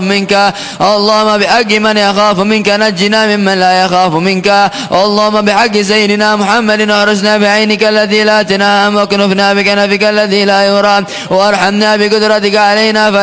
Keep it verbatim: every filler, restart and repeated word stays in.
منك. اللهم بحق من يخاف منك نجنا ممن لا يخاف منك. اللهم بحق سيدنا محمد احرسنا بعينك التي لا تنام، واكنفنا بكنفك الذي لا يرام، وارحمنا بقدرتك علينا